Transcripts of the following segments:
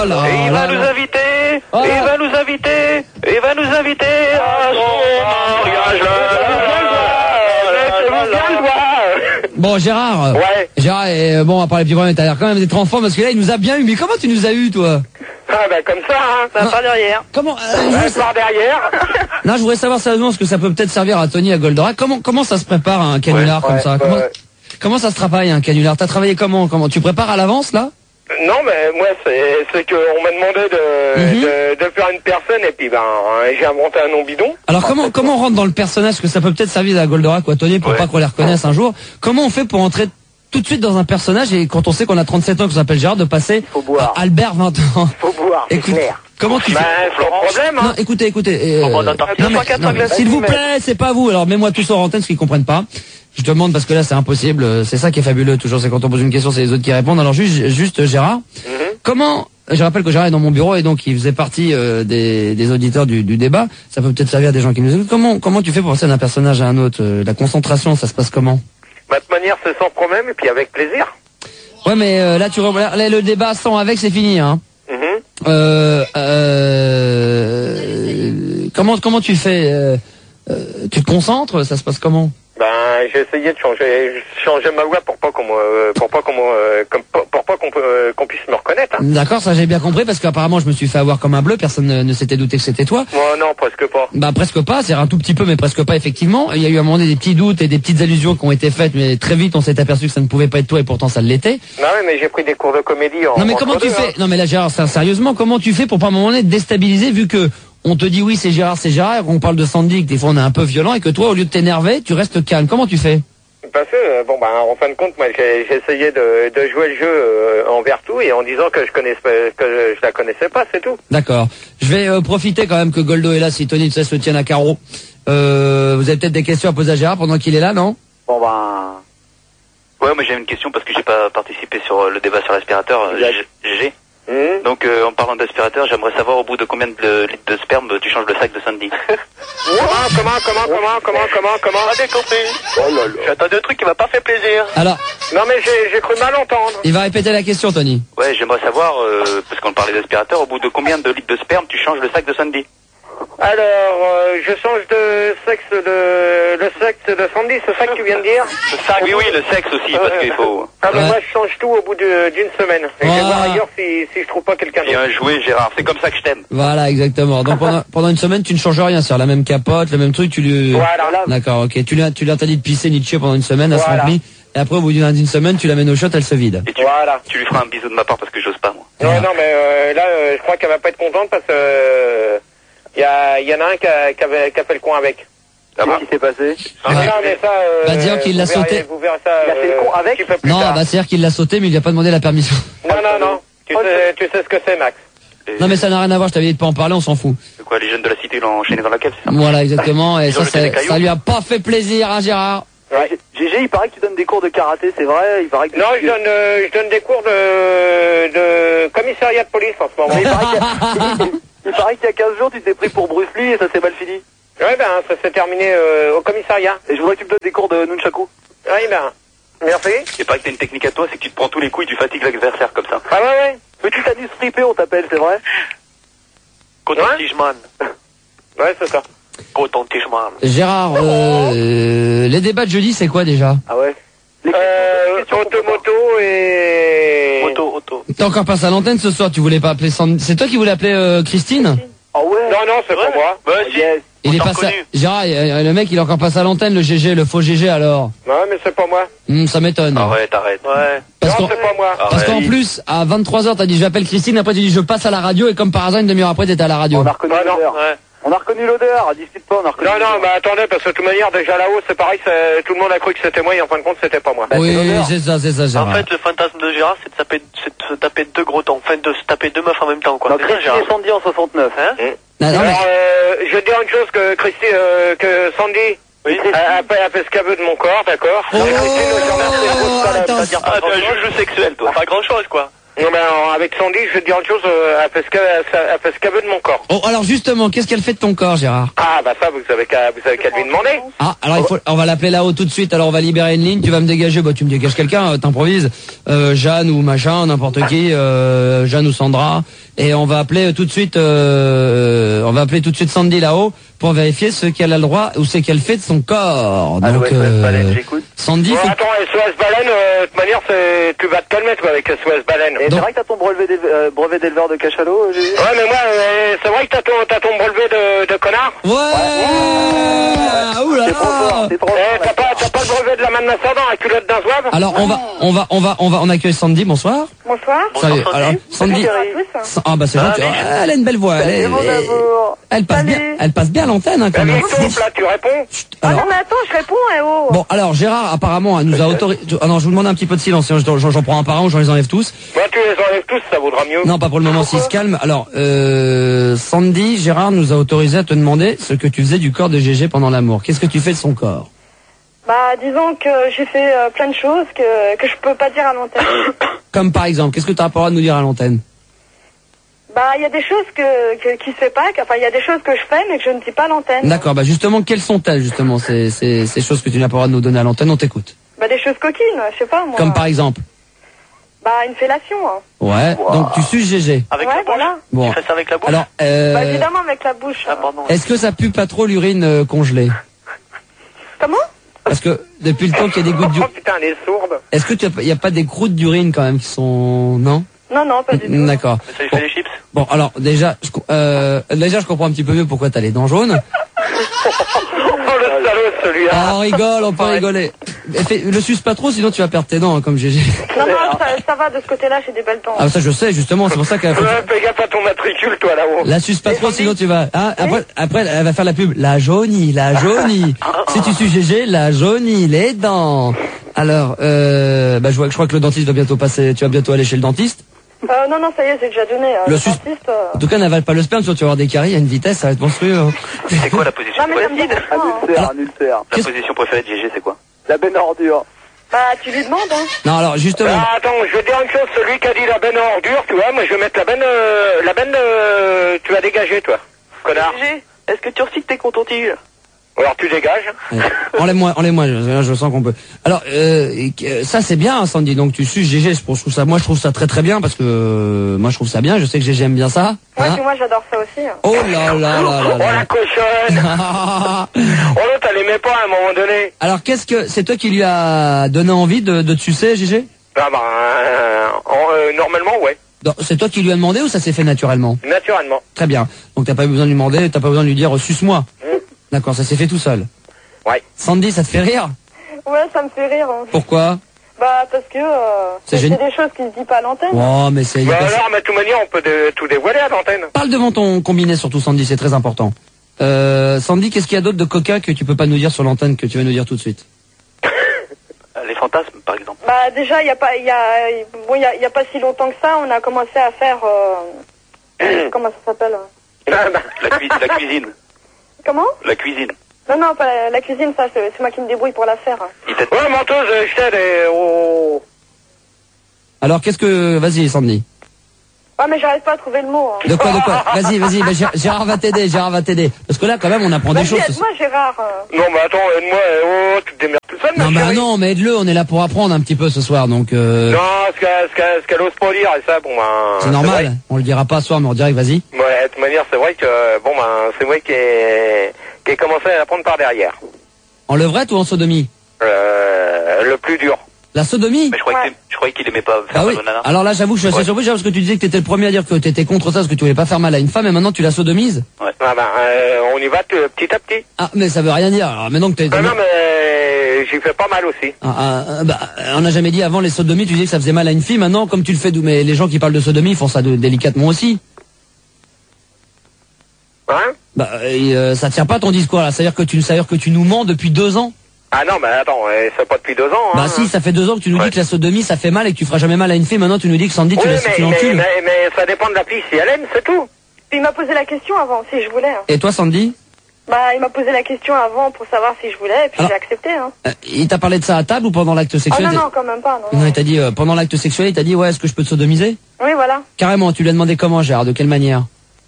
Oh là Et il va là nous là. inviter, Oh et il là. va nous inviter, et il va nous inviter à son mariage. Bon, Gérard. Ouais. Gérard, bon, on va parler plus vraiment, t'as l'air quand même d'être en forme parce que là, il nous a bien eu. Mais comment tu nous as eu, toi? Ah bah comme ça, hein, ça Non. part derrière. Comment Par derrière. Non, je voudrais savoir sérieusement parce que ça peut peut-être servir à Tony à Goldorak. Comment ça se prépare un canular comme ça? Comment ça se travaille un canular? T'as travaillé comment tu prépares à l'avance là? Non, mais moi, c'est que on m'a demandé de faire une personne et puis j'ai inventé un nom bidon. Alors comment on rentre dans le personnage? Parce que ça peut peut-être servir à Goldorak ou à Tony pour pas qu'on les reconnaisse un jour. Comment on fait pour entrer tout de suite dans un personnage et quand on sait qu'on a 37 ans, qu'on s'appelle Gérard, de passer à Albert 20 ans? Faut boire, c'est clair. Comment tu fais? C'est un problème, hein. Non, écoutez. Deux, trois, quatre glaces. S'il vous plaît, c'est pas vous. Alors mets-moi tous en antenne parce qu'ils comprennent pas. Je demande parce que là c'est impossible. C'est ça qui est fabuleux toujours, c'est quand on pose une question, c'est les autres qui répondent. Alors juste Gérard, comment? Je rappelle que Gérard est dans mon bureau et donc il faisait partie des auditeurs du débat. Ça peut peut-être servir à des gens qui nous écoutent. Comment tu fais pour passer d'un personnage à un autre? La concentration, ça se passe comment? De toute manière, c'est sans problème et puis avec plaisir. Ouais, mais là le débat sans avec c'est fini, hein. Comment tu fais? Tu te concentres? Ça se passe comment? J'ai essayé de changer ma voix pour pas qu'on puisse me reconnaître. Hein. D'accord, ça j'ai bien compris parce qu'apparemment je me suis fait avoir comme un bleu, personne ne s'était douté que c'était toi. Moi non, presque pas. Presque pas, c'est un tout petit peu mais presque pas effectivement. Il y a eu à un moment donné des petits doutes et des petites allusions qui ont été faites mais très vite on s'est aperçu que ça ne pouvait pas être toi et pourtant ça l'était. Non mais j'ai pris des cours de comédie Non mais comment tu fais? Hein. Non mais là Gérard, sérieusement, comment tu fais pour pas à un moment donné te déstabiliser vu que on te dit oui c'est Gérard et qu'on parle de Sandy, que des fois on est un peu violent et que toi au lieu de t'énerver, tu restes calme. Comment tu fais? Parce que en fin de compte, moi j'ai essayé de jouer le jeu envers tout et en disant que je la connaissais pas, c'est tout. D'accord. Je vais profiter quand même que Goldo est là, si Tony se tienne à carreau. Vous avez peut-être des questions à poser à Gérard pendant qu'il est là, non? Ouais, moi j'ai une question parce que j'ai pas participé sur le débat sur l'aspirateur. GG. Donc en parlant d'aspirateur, j'aimerais savoir au bout de combien de litres de sperme tu changes le sac de Sandy. Comment Ah bien compris. Oh là là. J'attendais un truc qui m'a pas fait plaisir. Alors. Non mais j'ai cru mal entendre. Il va répéter la question, Tony. Ouais, j'aimerais savoir, parce qu'on parlait d'aspirateur, au bout de combien de litres de sperme tu changes le sac de Sandy? Alors, je change de sexe le sexe de Sandy, c'est ça que tu viens de dire? Le sac, oui, le sexe aussi, parce qu'il faut... Moi je change tout au bout d'une semaine. Et je vais voir ailleurs si je trouve pas quelqu'un d'autre. Bien joué Gérard, c'est comme ça que je t'aime. Voilà, exactement. Donc pendant une semaine, tu ne changes rien, c'est la même capote, le même truc, tu lui... Voilà. D'accord, ok. Tu lui interdis de pisser ni de chier pendant une semaine, elle se remplit. Et après, au bout d'une semaine, tu l'amènes au shot, elle se vide. Et tu lui feras un bisou de ma part parce que j'ose pas, moi. Non, mais là, je crois qu'elle va pas être contente parce que il y en a un qui a fait le coin avec. Qu'est-ce qui s'est passé? Non, mais ça, dire qu'il l'a sauté. Vous verrez ça. Il a fait le con avec? Non, c'est-à-dire qu'il l'a sauté, mais il lui a pas demandé la permission. Non. Tu sais ce que c'est, Max. Non, mais ça n'a rien à voir, je t'avais dit de pas en parler, on s'en fout. C'est quoi, les jeunes de la cité l'ont enchaîné dans la cave, c'est ça? Voilà, exactement, et ça lui a pas fait plaisir, hein, Gérard. Ouais. GG, il paraît que tu donnes des cours de karaté, c'est vrai? Il paraît que non, je donne des cours de commissariat de police en ce moment. Il paraît qu'il y a 15 jours, tu t'es pris pour Bruce Lee et ça s'est mal fini. Ouais, ça s'est terminé au commissariat. Et je voudrais que tu me donnes des cours de nunchaku. Oui, merci. Il paraît que t'as une technique à toi, c'est que tu te prends tous les coups et tu fatigues l'adversaire comme ça. Ah ouais. Petit anus fripé, on t'appelle, c'est vrai? Coton-tige-man. Ouais, c'est ça. Coton-tige-man. Gérard, les débats de jeudi, c'est quoi déjà? Ah ouais. Moto et... Auto. T'es encore passé à l'antenne ce soir, tu voulais pas appeler Sandy. C'est toi qui voulais appeler Christine? Ah ouais. Non, c'est pas moi. Bah si. Il est passé. Gérard, le mec, il est encore passé à l'antenne, le GG, le faux GG alors. Non, mais c'est pas moi. Ça m'étonne. Arrête. Ouais. Parce non, c'est pas moi. Parce qu'en plus, à 23h, t'as dit j'appelle Christine, après tu dis je passe à la radio, et comme par hasard, une demi-heure après, t'étais à la radio. On a reconnu l'odeur. Ouais. On a reconnu l'odeur, discute pas, on a reconnu l'odeur. Non, mais attendez, parce que de toute manière, déjà là-haut, c'est pareil, tout le monde a cru que c'était moi, et en fin de compte, c'était pas moi. Oui, c'est ça, Gérard. En fait, le fantasme de Gérard, c'est de se taper deux gros temps, enfin de se taper deux meufs en même temps, quoi. Donc Christine et Sandy en 69, hein? Alors, je vais dire une chose que que Sandy, oui, elle fait ce qu'elle veut de mon corps, d'accord? Oh, attends. C'est un jeu sexuel, toi. Pas grand chose, quoi. Non, mais avec Sandy, je vais te dire une chose, elle fait ce qu'elle veut de mon corps. Oh, alors justement, qu'est-ce qu'elle fait de ton corps, Gérard? Ah, bah ça, vous avez qu'à lui demander. Ah, alors on va l'appeler là-haut tout de suite, alors on va libérer une ligne, tu vas me dégager, bah tu me dégages quelqu'un, t'improvises, Jeanne ou machin, n'importe qui, Jeanne ou Sandra, et on va appeler tout de suite, Sandy là-haut, pour vérifier ce qu'elle a le droit, ou ce qu'elle fait de son corps. Donc, j'écoute. Sandy, attends, SOS Baleine, de toute manière, tu vas te calmer, toi, avec SOS Baleine. Et c'est vrai que t'as ton brevet d'éleveur de cachalot, j'ai vu. Ouais, mais moi, c'est vrai que t'as ton brevet de connard. Ouais, oulala. C'est trop fort. T'as pas le brevet de la manne ascendant, la culotte d'un zouave. Alors on accueille Sandy, bonsoir. Bonsoir. Salut. Alors Sandy. Ah bah c'est gentil. Elle a une belle voix. Elle passe bien l'antenne hein, quand même. Là, tu réponds. Ah non mais attends, je réponds Bon alors Gérard apparemment elle nous a autorisé. Ah non, je vous demande un petit peu de silence, j'en prends un par un ou j'en les enlève tous. Moi tu les enlèves tous, ça vaudra mieux. Non, pas pour le moment s'il se calme. Alors Sandy, Gérard nous a autorisé à te demander ce que tu faisais du corps de Gégé pendant l'amour. Qu'est-ce que tu fais de son corps? Bah disons que j'ai fait plein de choses que je peux pas dire à l'antenne. Comme par exemple, qu'est-ce que tu as pas le droit de nous dire à l'antenne? Bah il y a des choses qui se fait pas, enfin il y a des choses que je fais mais que je ne dis pas à l'antenne. D'accord, bah justement quelles sont-elles justement ces choses que tu n'as pas le droit de nous donner à l'antenne? On t'écoute. Bah des choses coquines, je sais pas moi. Comme par exemple? Bah une fellation. Ouais, donc tu suces Gégé. Avec Ouais, la bouche. voilà. Bon. Tu fais ça avec la bouche. Alors, Bah évidemment avec la bouche. Ah, pardon. est-ce que ça pue pas trop l'urine congelée? Comment? Parce que depuis le temps qu'il y a des gouttes Oh d'urine, putain, elle est sourde. est-ce que il y a pas des croûtes d'urine quand même qui sont non? Non, pas du tout. D'accord. Mais ça lui fait des chips. Bon, alors déjà, je comprends un petit peu mieux pourquoi t'as les dents jaunes. Oh le salaud celui-là. Ah, on rigole, on peut rigoler. Le suce pas trop, sinon tu vas perdre tes dents, hein, comme Gégé. Non, ça va de ce côté-là, j'ai des belles dents. Ah, ça je sais, justement, c'est pour ça qu'elle Ouais, fais gaffe à ton matricule, toi, là-haut. la suce pas trop, sinon tu vas. Hein, après, elle va faire la pub. La jaunie. Si tu suces Gégé, la jaunie, les dents. Alors, bah, je crois que le dentiste va bientôt passer. Tu vas bientôt aller chez le dentiste. Non, ça y est, c'est déjà donné. Le dentiste. En tout cas, n'avale pas le sperme, sinon tu vas avoir des caries à une vitesse, ça va être monstrueux. Hein. C'est quoi la position Non, mais ça me préférée dérange pas. Un ulcère. La position préférée de GG, c'est quoi? La benne ordure. Bah, tu lui demandes, hein. Non, alors justement. Attends, je vais te dire une chose, celui qui a dit la benne en ordure, tu vois, moi je vais mettre la benne, tu vas dégager, toi, connard. GG, est-ce que tu recycles tes contents-tiges? Alors tu dégages. Enlève-moi, je sens qu'on peut. Alors, ça c'est bien, Sandy. Donc tu suces Gégé, moi je trouve ça très très bien parce que moi je trouve ça bien. Je sais que Gégé aime bien ça. Ouais, Hein puis moi j'adore ça aussi. Oh là là là là Oh la là. cochonne. Oh l'autre, elle aimait pas à un moment donné. Alors c'est toi qui lui a donné envie de te sucer, Gégé? Ah bah, normalement, ouais. Non, c'est toi qui lui as demandé ou ça s'est fait naturellement? Naturellement. Très bien. Donc t'as pas eu besoin de lui demander, t'as pas besoin de lui dire suce-moi. D'accord, ça s'est fait tout seul. Ouais. Sandy, ça te fait rire? Ouais, ça me fait rire. Hein. Pourquoi? Bah, parce que c'est génial. des choses qui se disent pas à l'antenne. Oh, mais c'est... Bah alors, mais de toute manière, on peut tout dévoiler à l'antenne. Parle devant ton combiné surtout, Sandy, c'est très important. Sandy, qu'est-ce qu'il y a d'autre de coca que tu peux pas nous dire sur l'antenne, que tu vas nous dire tout de suite? Les fantasmes, par exemple. Bah, déjà, il y a pas si longtemps que ça, on a commencé à faire... comment ça s'appelle? La cuisine. Comment? La cuisine. Non, pas la cuisine, ça, c'est moi qui me débrouille pour la faire. Ouais, menteuse, je t'aide. Alors, vas-y, Sandy. Ouais, mais j'arrive pas à trouver le mot. Hein. De quoi? Vas-y, bah, Gérard va t'aider. Parce que là, quand même, on apprend des choses. Aide-moi, Gérard. Non, mais attends, aide-moi, tu te démerdes tout seul, Non, ma bah chérie. non, mais aide-le, on est là pour apprendre un petit peu ce soir, donc... Non, ce qu'elle ose pas dire, et ça, bon, ben... C'est normal, on le dira pas ce soir, mais en direct, vas-y. Ouais, de toute manière, c'est vrai que, bon, ben, c'est moi qui ai commencé à la prendre par derrière. En levrette ou en sodomie? Le plus dur. La sodomie? Mais je croyais qu'il aimait pas faire Ah oui. mal au nana. Alors là, j'avoue que je suis assez surpris parce que tu disais que t'étais le premier à dire que t'étais contre ça parce que tu voulais pas faire mal à une femme et maintenant tu la sodomises? Ouais. Ah ben, on y va petit à petit. Ah, mais ça veut rien dire. Alors maintenant que t'es... Non, mais j'y fais pas mal aussi. Bah, on n'a jamais dit avant les sodomies, tu disais que ça faisait mal à une fille. Maintenant, comme tu le fais, mais les gens qui parlent de sodomie font ça délicatement aussi. Hein? Bah, ça tient pas ton discours là. C'est-à-dire que tu nous mens depuis 2 ans. Ah non, mais attends, c'est pas depuis 2 ans. Hein. Bah si, ça fait 2 ans que tu nous dis que la sodomie ça fait mal et que tu feras jamais mal à une fille. Maintenant, tu nous dis que Sandy, tu l'encules. Mais ça dépend de la fille, si elle aime, c'est tout. Puis il m'a posé la question avant, si je voulais. Hein. Et toi, Sandy? Bah, il m'a posé la question avant pour savoir si je voulais, et puis j'ai accepté, hein. Il t'a parlé de ça à table ou pendant l'acte sexuel? Ah non, quand même pas, non. Non, il t'a dit, pendant l'acte sexuel, il t'a dit, ouais, est-ce que je peux te sodomiser? Oui, voilà. Carrément, tu lui as demandé comment, Gérard? De quelle manière?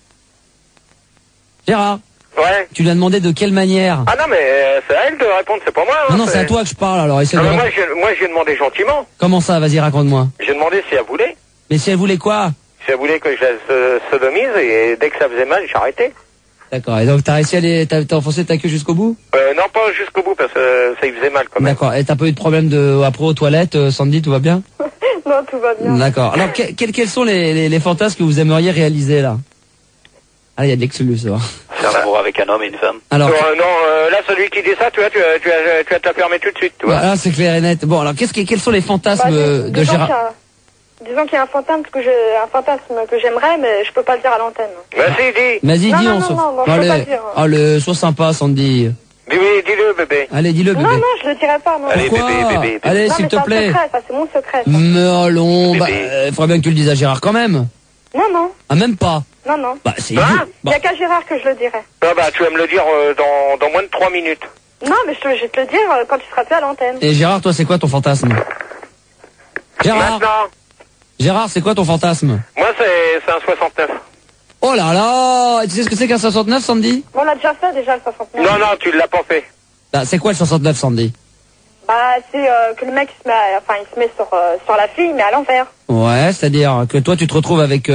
Gérard? Ouais. Tu lui as demandé de quelle manière? Ah non, mais c'est à elle de répondre, c'est pas moi. Hein, non, c'est à toi que je parle, alors essaie de... moi, j'ai demandé gentiment. Comment ça? Vas-y, raconte-moi. J'ai demandé si elle voulait. Mais si elle voulait quoi? Si elle voulait que je la sodomise, et dès que ça faisait mal, j'ai arrêté. D'accord, et donc t'as réussi à aller... T'as enfoncé ta queue jusqu'au bout? Non, pas jusqu'au bout, parce que ça y faisait mal quand même. D'accord, et t'as pas eu de problème après aux toilettes, Sandy, tout va bien? Non, tout va bien. D'accord, alors quels sont les fantasmes que vous aimeriez réaliser, là? Ah, il y a de l'exclu, ça va. Faire l'amour avec un homme et une femme. Alors, là, celui qui dit ça, tu vas te la fermer tout de suite, tu vois. Voilà, c'est clair et net. Bon, alors quels sont les fantasmes de Gérard? Disons qu'il y a un fantasme que j'aimerais, mais je peux pas le dire à l'antenne. Vas-y, dis. Vas-y, dis, non, je peux pas le dire. Allez, sois sympa, Sandy. Oui, dis-le, bébé. Allez, dis-le, bébé. Non, je le dirai pas, non. Allez, Pourquoi? bébé. Allez, Non, s'il mais te plaît. C'est un secret, ça, c'est mon secret. Ça. Mais allons, Bébé. il faudrait bien que tu le dises à Gérard quand même. Non. Ah, même pas. Non. Bah, c'est Hein? idiot. Il y a qu'à Gérard que je le dirai. Ah bah, tu vas me le dire dans moins de 3 minutes. Non, mais je vais te le dire quand tu seras plus à l'antenne. Et Gérard, toi, c'est quoi ton fantasme? Gérard, c'est quoi ton fantasme? Moi, c'est un 69. Oh là là, et tu sais ce que c'est qu'un 69, Sandy? On l'a déjà fait, déjà, le 69. Non, tu l'as pas fait. Bah, c'est quoi le 69, Sandy? Bah, c'est que le mec, il se met sur la fille, mais à l'envers. Ouais, c'est-à-dire que toi, tu te retrouves avec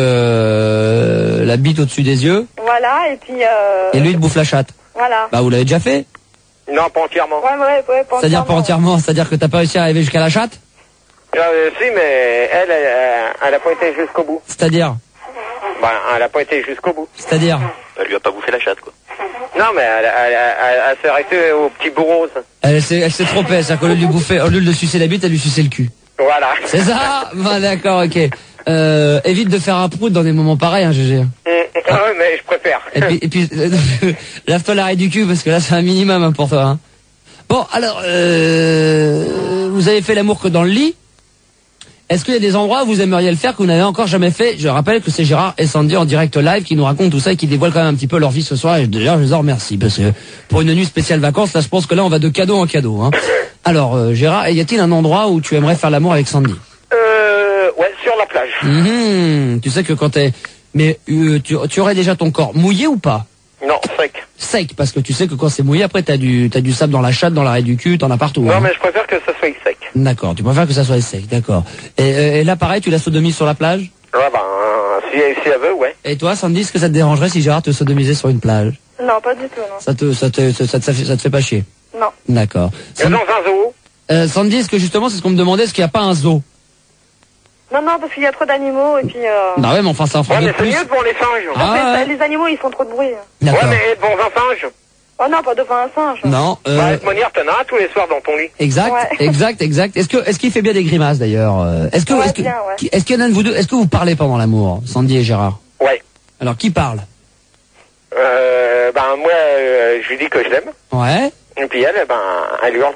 la bite au-dessus des yeux. Voilà, et puis... Et lui, il te bouffe la chatte. Voilà. Bah, vous l'avez déjà fait? Non, pas entièrement. Ouais, pas C'est-à-dire pas entièrement, c'est-à-dire que t'as pas réussi à arriver jusqu'à la chatte? Si, mais elle a pas été jusqu'au bout. C'est-à-dire? Bah, elle a pas été jusqu'au bout. C'est-à-dire? Elle lui a pas bouffé la chatte, quoi. Non, mais elle s'est arrêtée au petit bout rose. Elle s'est trompée, c'est-à-dire qu'au lieu de lui bouffer, au lieu de lui sucer la bite, elle lui suçait le cul. Voilà. C'est ça? Bah, d'accord, ok. Évite de faire un prout dans des moments pareils, hein, GG. Ouais, mais je préfère. Et puis lave-toi l'arrêt du cul, parce que là, c'est un minimum hein, pour toi. Hein. Bon, alors, vous avez fait l'amour que dans le lit. Est-ce qu'il y a des endroits où vous aimeriez le faire que vous n'avez encore jamais fait? Je rappelle que c'est Gérard et Sandy en direct live qui nous racontent tout ça et qui dévoilent quand même un petit peu leur vie ce soir. Et déjà, je les en remercie parce que pour une nuit spéciale vacances, là, je pense que là, on va de cadeau en cadeau. Hein. Alors, Gérard, y a-t-il un endroit où tu aimerais faire l'amour avec Sandy? Ouais, sur la plage. Tu sais que quand t'es... Mais tu aurais déjà ton corps mouillé ou pas? Non, sec. Sec, parce que tu sais que quand c'est mouillé, après t'as du sable dans la chatte, dans l'arrêt du cul, t'en as partout. Non, hein. mais je préfère que ça soit sec. D'accord, tu préfères que ça soit sec, d'accord. Et là, pareil, tu la sodomises sur la plage? Ouais, ben, si elle veut, ouais. Et toi, Sandy, est-ce que ça te dérangerait si Gérard te sodomisait sur une plage? Non, pas du tout, non. Ça te fait pas chier? Non. D'accord. Dans un zoo. Sandy, est-ce que justement, c'est ce qu'on me demandait, est-ce qu'il n'y a pas un zoo? Non, parce qu'il y a trop d'animaux, et puis... Bah ouais, mais enfin, ça en fera Ouais, de mais c'est plus. mieux devant les singes. Ah, ouais. Les animaux, ils font trop de bruit. D'accord. Ouais, mais devant un singe. Oh non, pas devant un singe. Non, Bah, de toute manière, t'en as un tous les soirs dans ton lit. exact, Ouais. exact. Est-ce qu'il fait bien des grimaces d'ailleurs? Est-ce que, Ouais, est-ce que, bien, ouais. est-ce qu'il y en a un de vous deux? Est-ce que vous parlez pendant l'amour, Sandy et Gérard? Ouais. Alors, qui parle? Ben, moi, je lui dis que je l'aime. Ouais. Et puis elle hurle.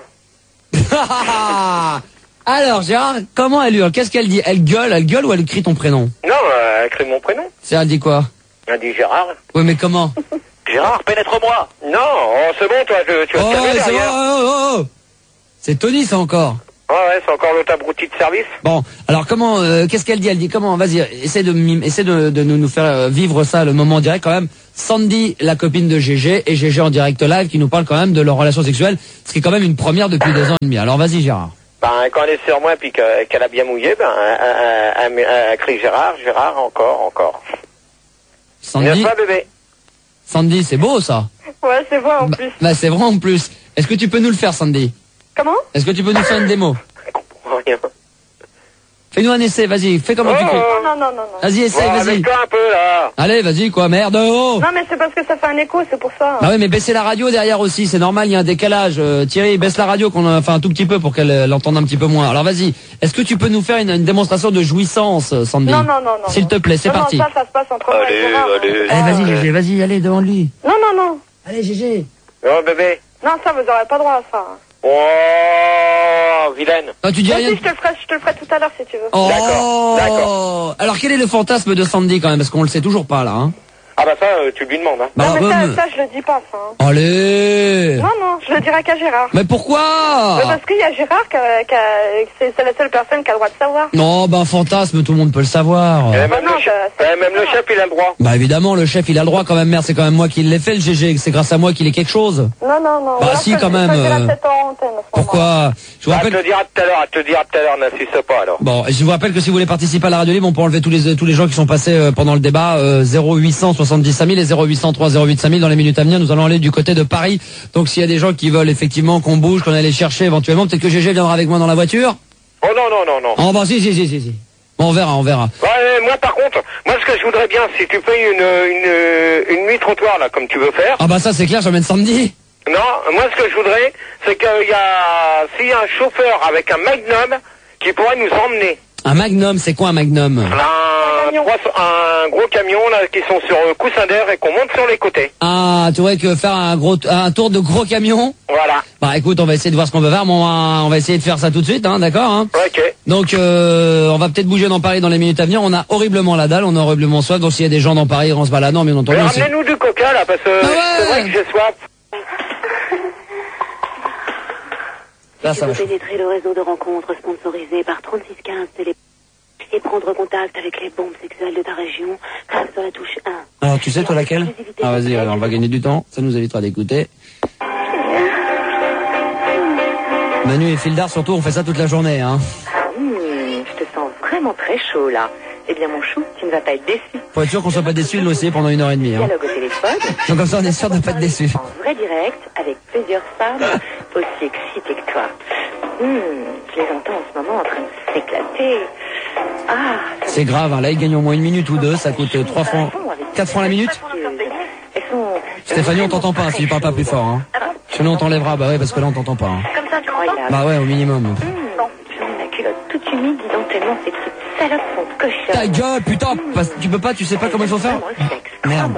Alors, Gérard, comment elle hurle? Qu'est-ce qu'elle dit? Elle gueule ou elle crie ton prénom? Non, elle crie mon prénom. C'est elle dit quoi? Elle dit Gérard. Oui, mais comment? Gérard, pénètre-moi. Non, c'est bon, toi, tu vas te calmer c'est derrière. bon, C'est Tony, ça encore. Ouais, c'est encore l'autre abruti de service. Bon, alors comment, qu'est-ce qu'elle dit? Elle dit comment? Vas-y, essaie de nous faire vivre ça, le moment direct quand même. Sandy, la copine de GG, et GG en direct live, qui nous parle quand même de leur relation sexuelle, ce qui est quand même une première depuis 2 ans et demi. Alors vas-y, Gérard. Ben, quand elle est sur moi, puis qu'elle a bien mouillé, ben, elle crie Gérard, encore. Sandy, N'est-ce pas, bébé? Sandy, c'est beau ça. Ouais, c'est vrai en plus. Bah c'est vrai en plus. Est-ce que tu peux nous le faire, Sandy? Comment? Est-ce que tu peux nous faire une démo? Elle comprend rien. Fais-nous un essai, vas-y, fais comment tu fais. Non. Vas-y, essaye, Bon, vas-y. amuse-toi un peu, là. Allez, vas-y, quoi, merde, oh! Non, mais c'est parce que ça fait un écho, c'est pour ça. Bah oui, mais baissez la radio derrière aussi, c'est normal, il y a un décalage. Thierry, baisse la radio, enfin un tout petit peu pour qu'elle l'entende un petit peu moins. Alors vas-y, est-ce que tu peux nous faire une démonstration de jouissance, Sandy? Non. S'il te plaît, c'est parti. Non, ça se passe entre moi et Gérard. Allez. Allez, vas-y, GG, vas-y, allez, devant lui. Non. Allez, GG. Oh, bébé. Non, ça, vous aurez pas droit à ça. Oh, vilaine. Non, tu dis rien. Vas-y, je te le ferai tout à l'heure si tu veux. Oh. D'accord. Alors quel est le fantasme de Sandy quand même, parce qu'on le sait toujours pas là, hein? Ah bah ça, tu lui demandes. Hein. Non, mais ça, je le dis pas, ça. Hein. Allez. Non, je le dirai qu'à Gérard. Mais pourquoi? Parce qu'il y a Gérard c'est la seule personne qui a le droit de savoir. Non, ben fantasme, tout le monde peut le savoir. Même le chef, il a le droit. Bah évidemment, le chef, il a le droit quand même, merde, c'est quand même moi qui l'ai fait, le GG, c'est grâce à moi qu'il est quelque chose. Non. Bah si, quand même. Pourquoi? Je vous rappelle... Elle te dira tout à l'heure, n'insiste pas alors. Bon, et je vous rappelle que si vous voulez participer à la radio libre, on peut enlever tous les gens qui sont passés pendant le débat, 0800 70 5000 et 0803 08 5000 dans les minutes à venir. Nous allons aller du côté de Paris. Donc s'il y a des gens qui veulent effectivement qu'on bouge, qu'on aille les chercher éventuellement, peut-être que GG viendra avec moi dans la voiture. Oh non. Oh bah si. Bon, on verra. Ouais, moi par contre, ce que je voudrais bien, si tu fais une nuit trottoir là, comme tu veux faire. Ah bah ça c'est clair, j'emmène samedi. Non, moi ce que je voudrais, c'est s'il y a un chauffeur avec un Magnum qui pourrait nous emmener. Un Magnum, c'est quoi un Magnum? Un gros camion là qui sont sur coussin d'air et qu'on monte sur les côtés. Ah, tu vois que faire un tour de gros camion. Voilà. Bah écoute, on va essayer de voir ce qu'on peut faire, mais on va essayer de faire ça tout de suite, hein, d'accord hein. Ok. Donc on va peut-être bouger dans Paris dans les minutes à venir. On a horriblement la dalle, on a horriblement soif. Donc s'il y a des gens dans Paris en se baladant, bien entendu. Ramenez-nous du coca là, parce que c'est vrai que j'ai soif. Là, ça va. Pénétrer le réseau de rencontres sponsorisé par 3615 Télé et prendre contact avec les bombes sexuelles de ta région, tape sur la touche 1. Alors tu sais toi laquelle? Ah vas-y, alors on va gagner du temps, ça nous évitera d'écouter. Manu et Fildar surtout, on fait ça toute la journée hein. Je te sens vraiment très chaud là. Eh bien mon chou, tu ne vas pas être déçu. Faut être sûr qu'on soit pas déçu de nous essayer pendant 1h30 hein. Dialogue au téléphone. Donc comme ça on est sûr de pas être déçu. En vrai direct, avec plusieurs femmes aussi excitées que toi. Je les entends en ce moment en train de s'éclater. Ah. C'est grave, hein. Là ils gagnent au moins 1 minute ou 2, ça coûte 3 francs, 4 francs la minute. Stéphanie on t'entend pas si tu parles pas plus fort hein. Sinon on t'enlèvera, bah ouais parce que là on t'entend pas hein. Comme ça tu m'entends? Bah ouais au minimum. Bon, j'en ai ma culotte toute humide, dis donc tellement ces petites salopes sont cochonnes. Ta gueule putain, tu peux pas, tu sais pas comment il faut faire? Merde.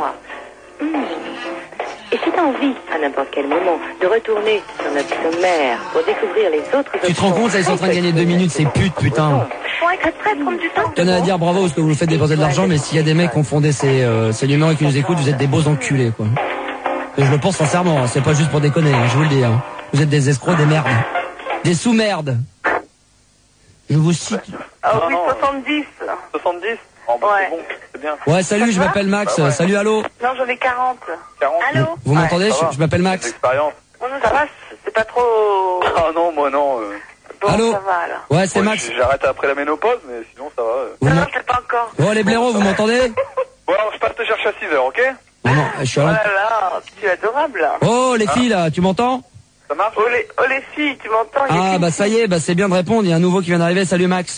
Et si t'as envie, à n'importe quel moment, de retourner sur notre sommaire pour découvrir les autres... Tu te rends compte, là, ils sont en train de gagner 2 minutes, c'est pute, putain. Je tenais à dire bravo parce que vous faites dépenser de l'argent, mais s'il y a des mecs qui ont fondé ces numéros et qui nous écoutent, vous êtes des beaux enculés, quoi. Et je le pense sincèrement, hein, c'est pas juste pour déconner, hein, je vous le dis. Hein. Vous êtes des escrocs, des merdes. Des sous-merdes. Je vous cite... Ah oui, 70. 70 Oh, bah, ouais. C'est bon, c'est bien. Ouais, salut, je m'appelle Max. Bah ouais. Salut, allô. Non, j'en ai 40. 40. Allô? Vous m'entendez? ça va. Je m'appelle Max. Expérience. Bon, ça va, c'est pas trop... Ah non, moi non. Bon, Allô? ça va alors. Ouais, c'est Moi, Max. J'arrête après la ménopause, mais sinon ça va. Vous Non, m'en- non, c'est pas encore. Oh, les blaireaux, vous m'entendez? Bon, alors je passe te chercher à 6h, ok? Oh non, je suis Oh à là là, tu es adorable là. Oh, les filles, là, tu m'entends? Ça marche? Oh les filles, tu m'entends? Il y a Ah, qu'une bah ça y est, bah c'est bien de répondre. Il y a un nouveau qui vient d'arriver. Salut, Max.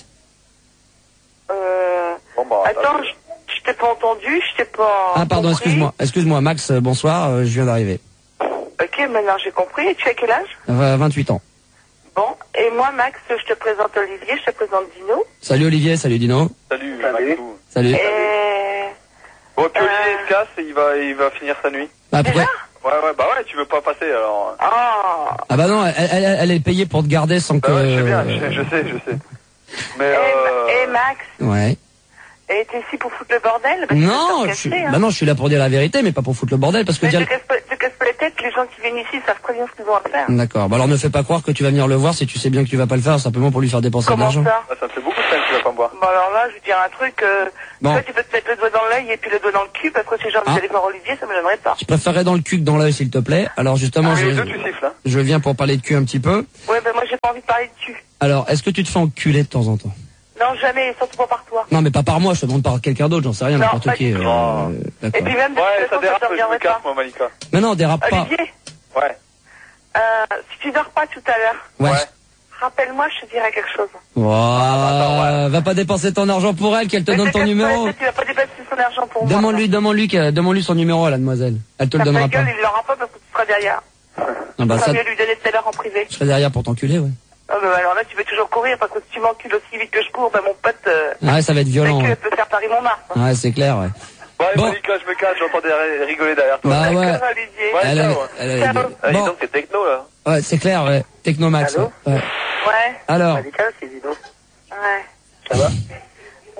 Bon, bah, Attends, je t'ai pas entendu, je t'ai pas... Ah, pardon, compris. excuse-moi, Max, bonsoir, je viens d'arriver. Ok, maintenant j'ai compris. Et tu as quel âge? 28 ans. Bon, et moi Max, je te présente Olivier, je te présente Dino. Salut, Olivier, salut, Dino. Salut, Maxou. Salut. Et... Bon, puis Olivier il se casse et il va finir sa nuit. Ah, pourquoi? Ouais, bah ouais, tu veux pas passer alors. Ah. Ah bah non, elle est payée pour te garder sans que... Bah ouais, je sais bien, je sais. Mais Et Max, Ouais. et t'es ici pour foutre le bordel? Parce que Non, c'est je suis... cassé, hein. bah non, je suis là pour dire la vérité, mais pas pour foutre le bordel, parce que Mais dire... te casse pas les têtes, les gens qui viennent ici savent très bien ce qu'ils ont à faire. D'accord, bah alors ne fais pas croire que tu vas venir le voir si tu sais bien que tu vas pas le faire, simplement pour lui faire dépenser de Comment l'argent. ça? ça me fait beaucoup de peine que tu vas pas me voir. Bon alors là, je vais dire un truc, Bon. toi tu peux te mettre le doigt dans l'œil et puis le doigt dans le cul, parce que si j'ai envie Ah. d'aller voir Olivier, ça me donnerait pas. Je préférerais dans le cul que dans l'œil, s'il te plaît. Alors justement, Les deux, tu siffles, hein. je viens pour parler de cul un petit peu. Ouais, ben moi j'ai pas envie de parler de cul. Alors, est-ce que tu te fais enculer de temps en temps? Non, jamais, surtout pas par toi. Non, mais pas par moi, je te demande par quelqu'un d'autre, j'en sais rien, Non, n'importe pas qui. du tout. Et D'accord. puis même de Ouais, toute ça façon, dérape, te je me reviendrait casse, pas. moi, Malika. Mais non, dérape pas. Olivier, Ouais. si tu dors pas tout à l'heure, Ouais. rappelle-moi, je te dirai quelque chose. Ouah, va pas dépenser ton argent pour elle, qu'elle te Mais donne te ton casse pas numéro. la tête, tu vas pas dépasser son argent pour moi. Demande-lui son numéro à la demoiselle. Elle te le Ta donnera pas. gueule, il l'aura pas parce que tu seras derrière. Non, bah Tu ça, vas mieux lui donner tout à l'heure en privé. je serai derrière pour t'enculer, ouais. Ah, mais alors là, tu veux toujours courir parce que si tu m'encules aussi vite que je cours, ben mon pote, Ah ouais, ça va être violent. mec, Ouais, peut faire Paris-Montmartre. ouais c'est clair, ouais. Ouais, Bon. Malika, je me cache, j'entendais rigoler derrière toi. Bah ouais. D'accord, Olivier. Ouais, Elle ciao, a- ouais. elle a- Ciao. Ah, dis Bon, donc, t'es techno, là. ouais, c'est clair, ouais. Technomax. Allô Ouais. Ouais. Alors, Malika, c'est Dino. Ouais. Ça va?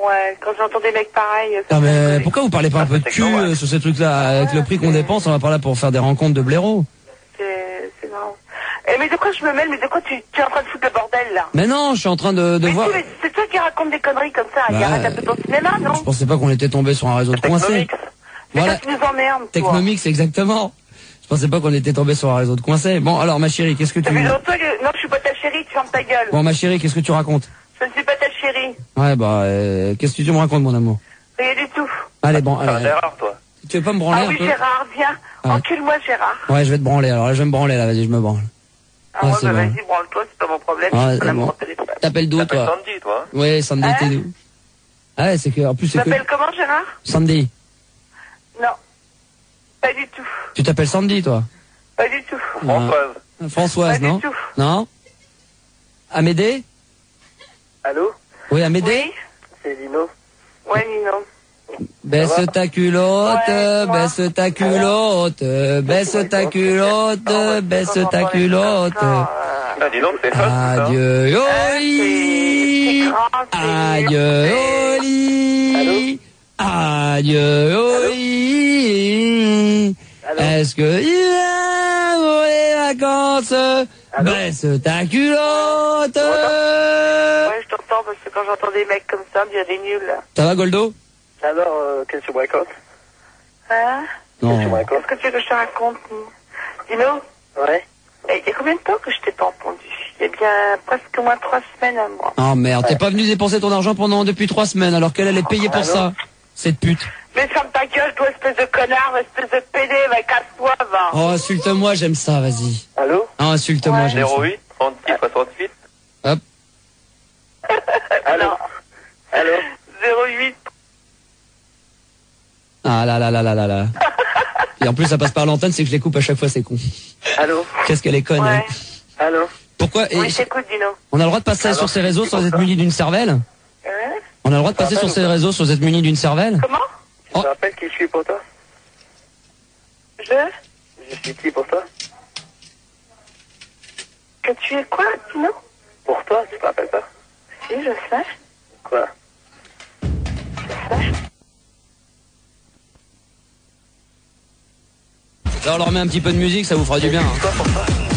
Ouais, quand j'entends des mecs pareils... Non mais pourquoi vous parlez pas un peu de cul sur ces trucs-là? Avec le prix qu'on dépense, on va pas là pour faire des rencontres de blaireaux. C'est marrant. Mais de quoi je me mêle? Mais de quoi tu es en train de foutre le bordel, là? Mais non, je suis en train de voir... Mais c'est toi qui raconte des conneries comme ça. Il arrête un peu ton cinéma, non? Je pensais pas qu'on était tombé sur un réseau de coincés. Voilà. Tu nous emmerdes, toi. Technomix, exactement. Je pensais pas qu'on était tombé sur un réseau de coincés. Bon, alors, ma chérie, qu'est-ce que tu... Non, je suis pas ta chérie, tu fermes ta gueule. Bon, ma chérie, qu'est-ce que tu racontes? Je ne suis pas ta chérie. Ouais, bah, qu'est-ce que tu me racontes, mon amour? Rien du tout. Allez, bon, allez. Gérard, toi. Tu veux pas me branler un peu? Ah oui, Gérard, viens. Encule-moi, Gérard. Ouais, je vais te branler. Alors là, je vais me branler, là. Vas-y, je me branle. Ah ouais, bah vas-y, branle-toi, c'est pas mon problème. Ouais, c'est bon. T'appelles d'où, toi? Sandy, toi. Ouais, Sandy, t'es d'où? Ah ouais, c'est que, en plus, Tu c'est que... t'appelles comment, Gérard? Sandy. Non. Pas du tout. Tu t'appelles Sandy, toi? Pas du tout. Françoise. Françoise, Pas non? du tout. Non? Amédée? Allô? Oui, Amédée? Oui? C'est Lino. Ouais, Nino. Baisse ta culotte, Ouais, moi. baisse ta culotte, baisse ta culotte, baisse ta culotte. Ah, dis donc, c'est fun, Adieu au lit, adieu au lit, adieu au lit. Est-ce que il vient pour les vacances? Baisse ta culotte. Ouais, je t'entends parce que quand j'entends des mecs comme ça, il y a des nuls. Ça va, Goldo? Alors, qu'est-ce que tu me racontes? Hein? Non. Qu'est-ce que tu veux que je te raconte? Dino? Ouais. Il y a combien de temps que je t'ai pas entendu? Il y a bien presque au moins 3 semaines à moi. Oh merde, t'es pas venu dépenser ton argent depuis 3 semaines alors qu'elle allait payer pour ça. Cette pute. Mais ferme ta gueule, toi, espèce de connard, espèce de pédé, va casse-toi, va. Oh, insulte-moi, j'aime ça, vas-y. Allô? Ah, insulte-moi, Ouais. j'aime ça. 08 36 68. Hop. Allô? Allô? 08. Ah là là là là là là. Et en plus, ça passe par l'antenne, c'est que je les coupe à chaque fois, c'est con. Allô? Qu'est-ce qu'elle est conne, hein. Ouais. Allô? Pourquoi Oui, je t'écoute, Dino. on a le droit de passer sur ces réseaux sans être muni d'une cervelle? On a le droit de passer sur ces réseaux sans être muni d'une cervelle? Comment? Tu te rappelles qui je suis pour toi? Je suis qui pour toi? Que tu es quoi, Dino? Pour toi, tu te rappelles pas? Si, je sais. Quoi? Là, on leur met un petit peu de musique, ça vous fera du bien. Hein. Quoi pour toi?